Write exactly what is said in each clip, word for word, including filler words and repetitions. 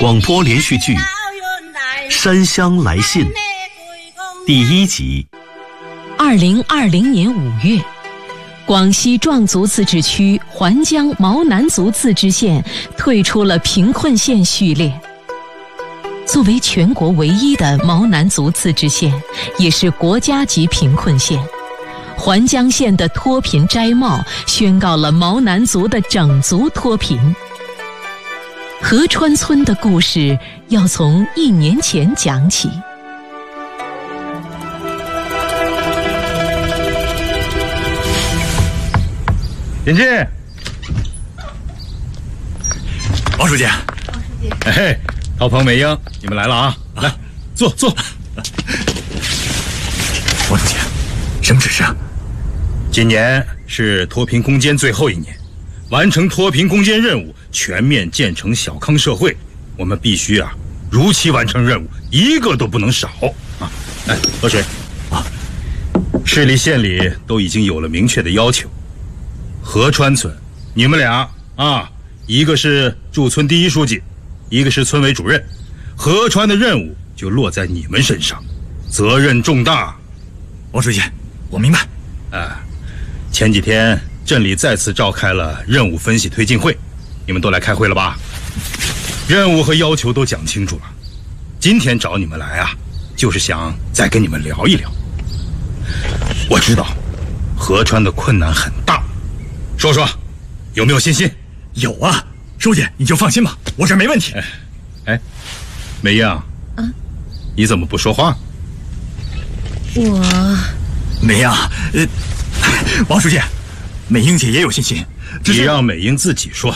广播连续剧《山乡来信》第一集。 二零二零年五月，广西壮族自治区环江毛南族自治县退出了贫困县序列。作为全国唯一的毛南族自治县，也是国家级贫困县，环江县的脱贫摘帽宣告了毛南族的整族脱贫。河川村的故事要从一年前讲起。 进去。 王书记， 王书记，哎，陶鹏、美英，你们来了啊！来，坐坐。 王书记，什么指示啊？ 今年是脱贫攻坚最后一年，完成脱贫攻坚任务，全面建成小康社会，我们必须啊如期完成任务，一个都不能少啊！来，喝水啊！市里县里都已经有了明确的要求。河川村，你们俩啊，一个是驻村第一书记，一个是村委主任，河川的任务就落在你们身上，责任重大。 王书记，我明白。 啊，前几天镇里再次召开了任务分析推进会，你们都来开会了吧？任务和要求都讲清楚了。今天找你们来啊，就是想再跟你们聊一聊。我知道河川的困难很大，说说有没有信心？ 有啊，书记你就放心吧，我这没问题。 哎，哎美英，啊，你怎么不说话？ 我美英，呃，王书记，美英姐也有信心， 你让美英自己说。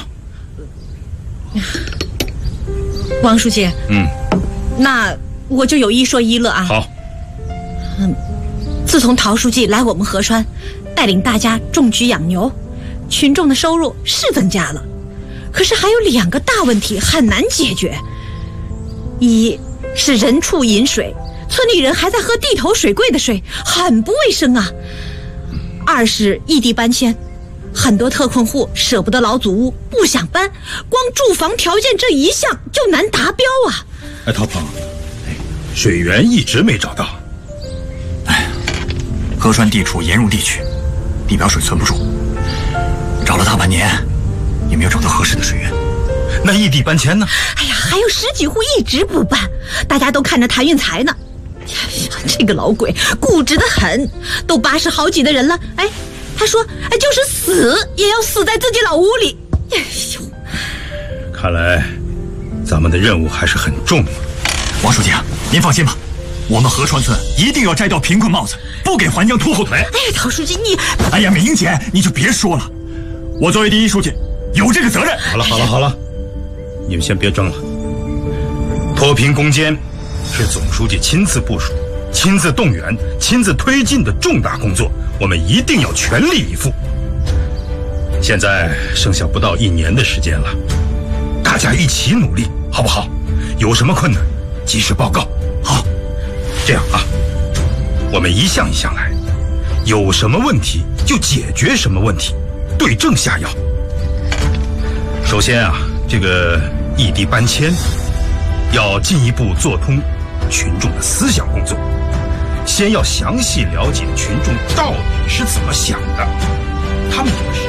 王书记， 嗯， 那我就有一说一了啊。 好。 嗯，自从陶书记来我们河川，带领大家种菊养牛，群众的收入是增加了，可是还有两个大问题很难解决。一是人畜饮水，村里人还在喝地头水柜的水，很不卫生啊。二是异地搬迁，很多特困户舍不得老祖屋，不想搬，光住房条件这一项就难达标啊。 哎，陶鹏，水源一直没找到。 哎，河川地处盐入地区，地表水存不住，找了大半年也没有找到合适的水源。 那异地搬迁呢？ 哎呀，还有十几户一直不搬，大家都看着谭运才呢。哎呀，这个老鬼固执得很，都八十好几的人了，哎，他说，哎，就是死也要死在自己老屋里。哎呦， 看来咱们的任务还是很重啊。 王书记啊，您放心吧，我们河川村一定要摘掉贫困帽子，不给环江拖后腿。 哎，陶书记你， 哎呀，美英姐你就别说了，我作为第一书记有这个责任。 好了好了好了，你们先别争了。脱贫攻坚是总书记亲自部署、亲自动员、亲自推进的重大工作，我们一定要全力以赴。现在剩下不到一年的时间了，大家一起努力，好不好？有什么困难及时报告。好，这样啊，我们一项一项来，有什么问题就解决什么问题，对症下药。首先啊，这个异地搬迁要进一步做通群众的思想工作，先要详细了解群众到底是怎么想的，他们有什